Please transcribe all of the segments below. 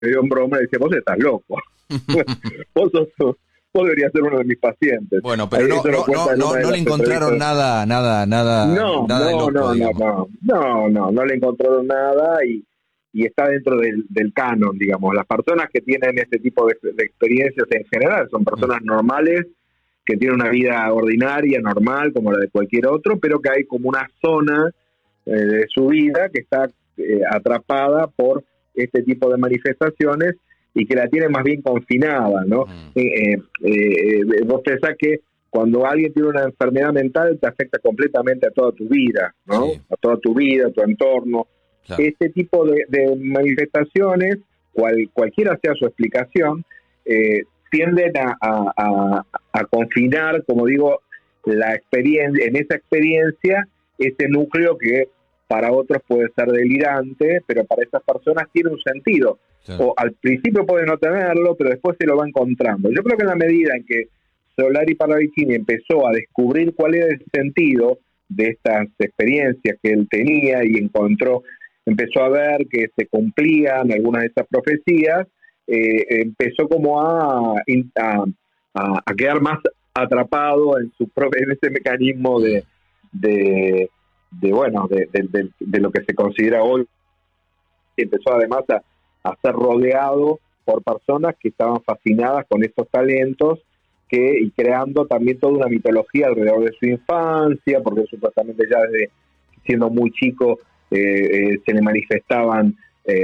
me dio en broma y decía, vos estás loco. Vos deberías ser uno de mis pacientes. Bueno, pero Eso lo cuenta en una de no le las encontraron entrevistas. nada de loco, digamos. No le encontraron nada y está dentro del canon, digamos. Las personas que tienen este tipo de experiencias en general son personas normales que tienen una vida ordinaria, normal, como la de cualquier otro, pero que hay como una zona de su vida que está atrapada por este tipo de manifestaciones y que la tiene más bien confinada, ¿no? Vos pensás que cuando alguien tiene una enfermedad mental te afecta completamente a toda tu vida, ¿no? Sí. A toda tu vida, a tu entorno. Claro. Este tipo de manifestaciones, cualquiera sea su explicación, tienden a confinar, como digo, la experiencia, en esa experiencia, ese núcleo que para otros puede ser delirante, pero para esas personas tiene un sentido. Sí. O al principio puede no tenerlo, pero después se lo va encontrando. Yo creo que en la medida en que Solari Parravicini empezó a descubrir cuál era el sentido de estas experiencias que él tenía y empezó a ver que se cumplían algunas de estas profecías, empezó como a quedar más atrapado en ese mecanismo de lo que se considera hoy. Empezó además a ser rodeado por personas que estaban fascinadas con estos talentos y creando también toda una mitología alrededor de su infancia, porque supuestamente ya desde siendo muy chico se le manifestaban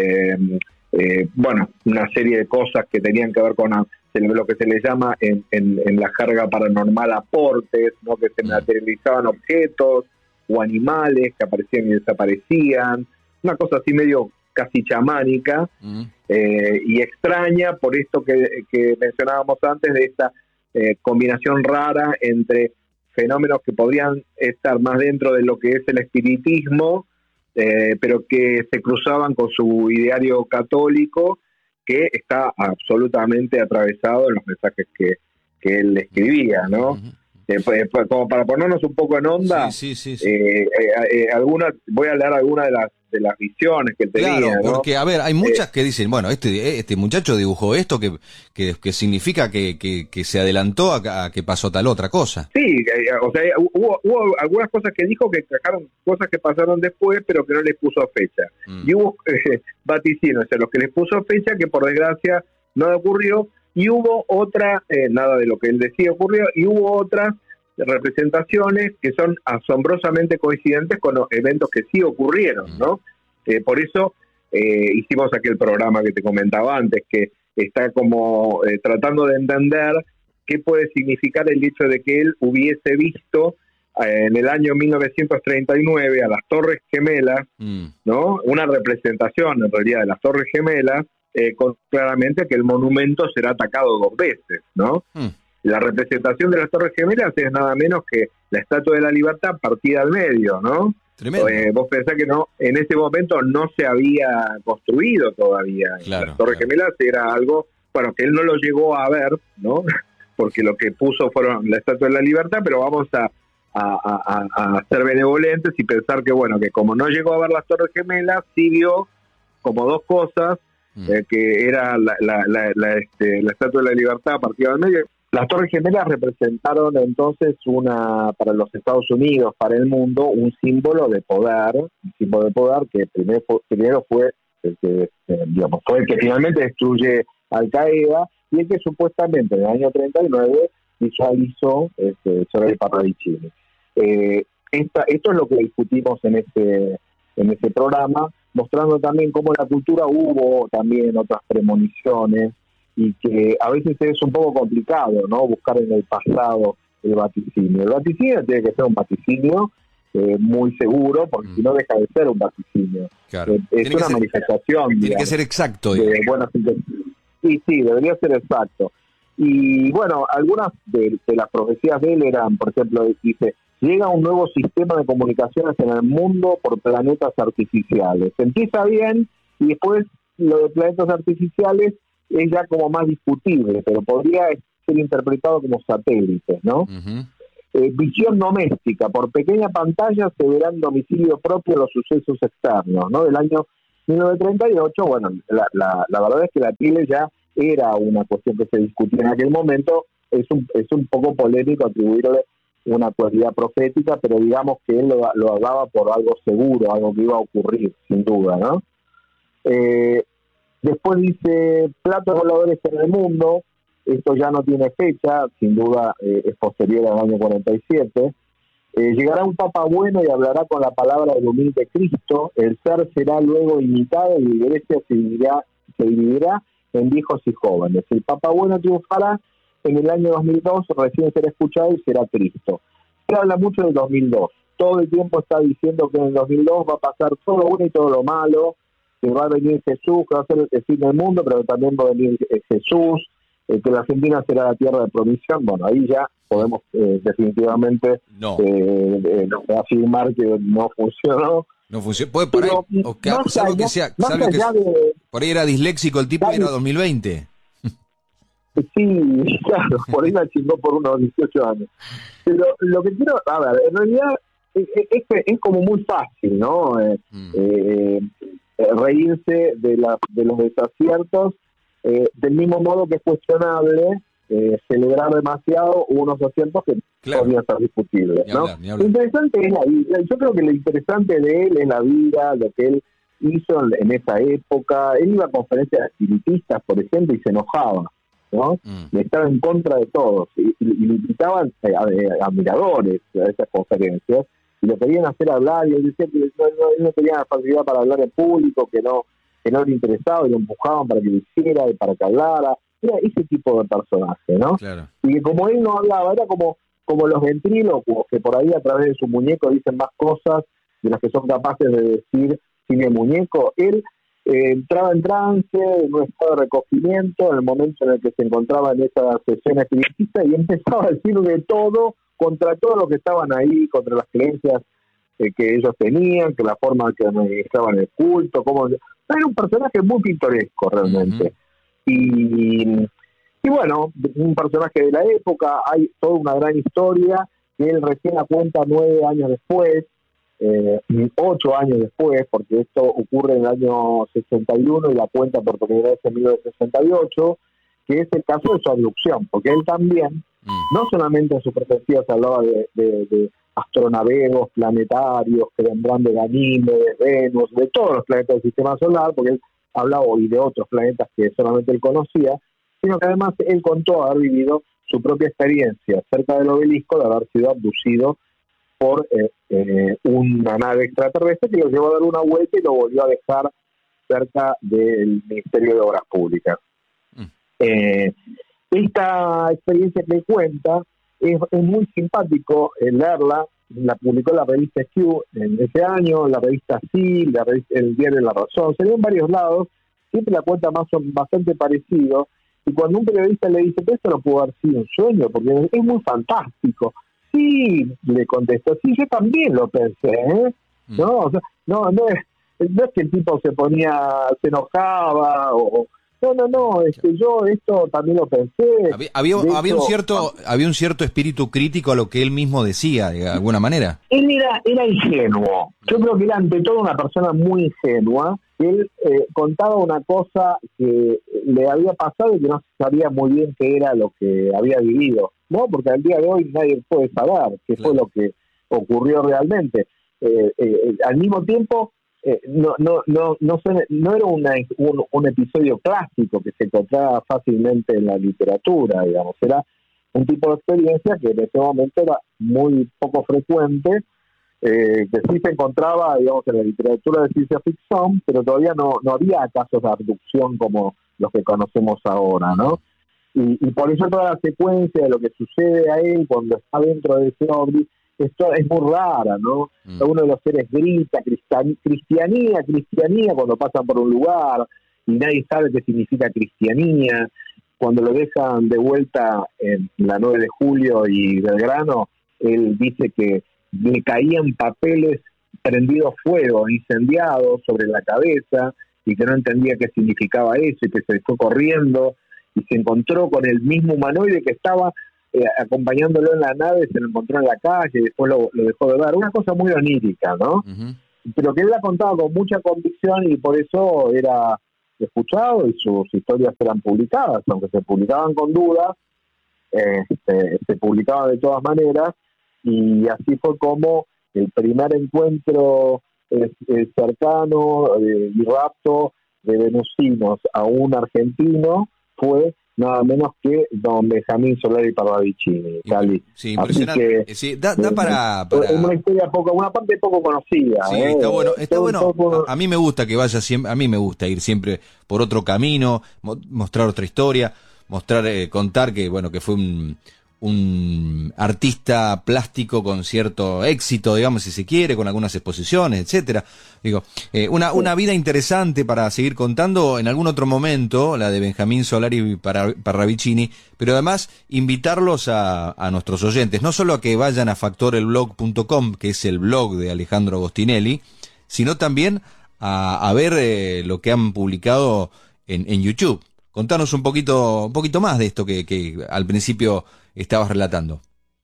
una serie de cosas que tenían que ver con lo que se le llama en la jerga paranormal aportes, ¿no? Que se materializaban objetos o animales que aparecían y desaparecían, una cosa así medio casi chamánica y extraña por esto que mencionábamos antes de esta combinación rara entre fenómenos que podrían estar más dentro de lo que es el espiritismo, pero que se cruzaban con su ideario católico, que está absolutamente atravesado en los mensajes que él escribía, ¿no? Como para ponernos un poco en onda, Sí. voy a leer algunas de las visiones que él tenía, Claro, ¿no? porque, a ver, hay muchas que dicen, bueno, este muchacho dibujó esto que significa que se adelantó a que pasó tal otra cosa. Sí, o sea, hubo algunas cosas que dijo que encajaron cosas que pasaron después, pero que no les puso fecha. Y hubo vaticinios a los que les puso fecha que por desgracia no ocurrió, y hubo otra, nada de lo que él decía ocurrió, y hubo otras representaciones que son asombrosamente coincidentes con los eventos que sí ocurrieron, ¿no? Por eso hicimos aquel programa que te comentaba antes, que está como tratando de entender qué puede significar el hecho de que él hubiese visto en el año 1939 a las Torres Gemelas, ¿no? Una representación en realidad de las Torres Gemelas, con claramente que el monumento será atacado 2 veces, ¿no? La representación de las Torres Gemelas es nada menos que la Estatua de la Libertad partida al medio, ¿no? Tremendo. Vos pensás que no, en ese momento no se había construido todavía. Claro, Las Torres Gemelas era algo, bueno, que él no lo llegó a ver, ¿no? Porque lo que puso fueron la Estatua de la Libertad, pero vamos a ser benevolentes y pensar que, bueno, que como no llegó a ver las Torres Gemelas, sí vio como 2 cosas, que era la Estatua de la Libertad partida al medio. Las Torres Gemelas representaron entonces para los Estados Unidos, para el mundo, un símbolo de poder que primero fue el que, fue el que finalmente destruye Al Qaeda y el que supuestamente en el año 39 visualizó Solari Parravicini. Esto es lo que discutimos en ese programa, mostrando también cómo en la cultura hubo también otras premoniciones y que a veces es un poco complicado, ¿no? Buscar en el pasado el vaticinio. El vaticinio tiene que ser un vaticinio muy seguro, porque si no deja de ser un vaticinio. Claro. Es una manifestación. Tiene que ser exacto. De buenas intenciones. Sí, debería ser exacto. Y bueno, algunas de las profecías de él eran, por ejemplo, dice, llega un nuevo sistema de comunicaciones en el mundo por planetas artificiales. Empieza bien y después lo de planetas artificiales es ya como más discutible, pero podría ser interpretado como satélites, ¿no? Visión doméstica, por pequeña pantalla se verán domicilio propio los sucesos externos, ¿no? Del año 1938, bueno, la verdad es que la pile ya era una cuestión que se discutía en aquel momento. Es un poco polémico atribuirle una cualidad profética, pero digamos que él lo daba por algo seguro, algo que iba a ocurrir, sin duda, ¿no? Después dice, platos voladores en el mundo. Esto ya no tiene fecha, sin duda es posterior al año 47. Llegará un papa bueno y hablará con la palabra del humilde Cristo. El ser será luego imitado y la iglesia se dividirá en viejos y jóvenes. El papa bueno triunfará en el año 2002, recién será escuchado y será Cristo. Se habla mucho del 2002. Todo el tiempo está diciendo que en el 2002 va a pasar todo lo bueno y todo lo malo, que va a venir Jesús, que va a ser el fin del mundo, pero también va a venir Jesús, que la Argentina será la tierra de provisión. Bueno, ahí ya podemos definitivamente afirmar que no funcionó. No funciona. Puede por ahí, salvo que sea, por ahí era disléxico el tipo y era 2020. Sí, claro, por ahí la chingó por unos 18 años. Pero lo que quiero, a ver, en realidad es como muy fácil, ¿no? Reírse de los desaciertos, del mismo modo que es cuestionable celebrar demasiado unos aciertos que podrían ser discutibles, ¿no? Lo interesante es la vida. Yo creo que lo interesante de él es la vida, lo que él hizo en esa época. Él iba a conferencias espiritistas, por ejemplo, y se enojaba, ¿no? Estaba en contra de todos y invitaban admiradores a esas conferencias y lo querían hacer hablar, y él decía que él no tenía facilidad para hablar en público, que no le interesaba, y lo empujaban para que lo hiciera y para que hablara. Era ese tipo de personaje, ¿no? Claro. Y que como él no hablaba, era como los ventrílocos, que por ahí a través de su muñeco dicen más cosas de las que son capaces de decir sin el muñeco. Él entraba en trance, en un estado de recogimiento, en el momento en el que se encontraba en esa sesión espiritista, y empezaba a decir de todo, contra todos los que estaban ahí, contra las creencias que ellos tenían, que la forma que administraban el culto, como era un personaje muy pintoresco realmente. Y bueno, un personaje de la época. Hay toda una gran historia que él recién la cuenta 9 años después, 8 años después, porque esto ocurre en el año 61 y la cuenta por primera vez en 1968, que es el caso de su abducción, porque él también, no solamente en su profecía se hablaba de astronaveros planetarios que vendrán de Ganímedes, de Venus, de todos los planetas del sistema solar, porque él hablaba hoy de otros planetas que solamente él conocía, sino que además él contó haber vivido su propia experiencia cerca del obelisco de haber sido abducido por una nave extraterrestre que lo llevó a dar una vuelta y lo volvió a dejar cerca del Ministerio de Obras Públicas. Esta experiencia que cuenta es muy simpático leerla. La publicó la revista Q en ese año, la revista Sí, el diario La Razón, se ve en varios lados, siempre la cuenta bastante parecido, y cuando un periodista le dice, pero esto no pudo haber sido un sueño, porque es muy fantástico. Sí, le contestó, sí, yo también lo pensé, ¿eh? No, o sea, no es que el tipo se enojaba o... No, yo esto también lo pensé. Había un cierto espíritu crítico a lo que él mismo decía, de alguna manera. Él era ingenuo. Yo creo que era ante todo una persona muy ingenua. Él contaba una cosa que le había pasado y que no sabía muy bien qué era lo que había vivido, ¿no? Porque al día de hoy nadie puede saber qué fue lo que ocurrió realmente. Al mismo tiempo, no era un episodio clásico que se encontraba fácilmente en la literatura, digamos. Era un tipo de experiencia que en ese momento era muy poco frecuente, que sí se encontraba, digamos, en la literatura de ciencia ficción, pero todavía no había casos de abducción como los que conocemos ahora, ¿no? Y por eso toda la secuencia de lo que sucede a él cuando está dentro de ese ovni, esto es muy rara, ¿no? Uno de los seres grita cristianía cuando pasan por un lugar y nadie sabe qué significa cristianía. Cuando lo dejan de vuelta en la 9 de julio y Belgrano, él dice que le caían papeles prendidos fuego, incendiados sobre la cabeza, y que no entendía qué significaba eso, y que se fue corriendo y se encontró con el mismo humanoide que estaba acompañándolo en la nave, se lo encontró en la calle y después lo dejó de ver. Una cosa muy onírica, ¿no? pero que él la contaba con mucha convicción y por eso era escuchado y sus historias eran publicadas, aunque se publicaban con dudas, se publicaban de todas maneras, y así fue como el primer encuentro cercano y rapto de venusinos a un argentino fue nada menos que don Benjamín Solari Parravicini, Cali. Sí, impresionante. Que, sí, da para... una historia una parte poco conocida. Sí, está bueno. Está bueno. A mí me gusta que vaya siempre, a mí me gusta ir siempre por otro camino, mostrar otra historia, contar que, bueno, que fue un artista plástico con cierto éxito, digamos, si se quiere, con algunas exposiciones, etcétera. Digo, una vida interesante para seguir contando en algún otro momento, la de Benjamín Solari Parravicini, pero además invitarlos a nuestros oyentes, no solo a que vayan a factorelblog.com, que es el blog de Alejandro Agostinelli, sino también a ver lo que han publicado en YouTube. Contanos un poquito más de esto que al principio estabas relatando.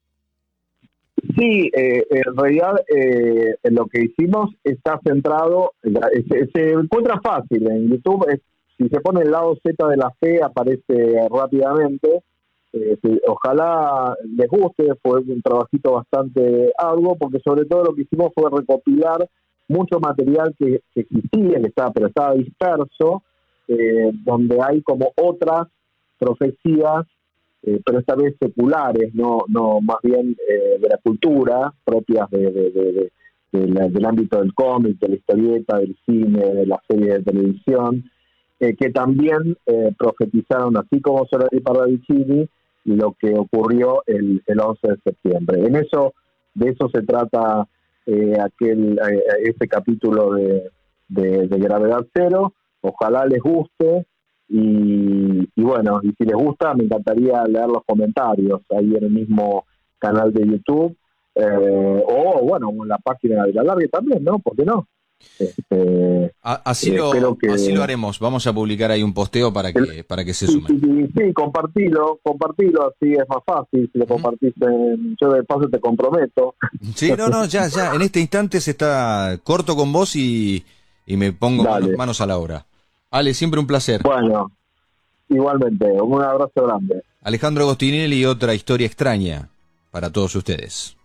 Sí, en realidad lo que hicimos está centrado, se encuentra fácil en YouTube, si se pone el lado Z de la fe aparece rápidamente, ojalá les guste, fue un trabajito bastante arduo, porque sobre todo lo que hicimos fue recopilar mucho material que existía, pero estaba disperso, donde hay como otras profecías, pero esta vez seculares, no más bien de la cultura, propias del ámbito del cómic, de la historieta, del cine, de la serie de televisión, que también profetizaron, así como Solari Parravicini, lo que ocurrió el 11 de septiembre. De eso se trata ese capítulo de Gravedad Cero. Ojalá les guste y bueno, y si les gusta me encantaría leer los comentarios ahí en el mismo canal de YouTube o bueno, en la página de la Largue también, ¿no? ¿Por qué no? Así lo haremos. Vamos a publicar ahí un posteo para que se sumen. Sí, compartilo, así es más fácil. Si lo compartís, yo de paso te comprometo. Sí, no, ya, en este instante se está corto con vos y me pongo manos a la obra. Ale, siempre un placer. Bueno, igualmente, un abrazo grande. Alejandro Agostinelli y otra historia extraña para todos ustedes.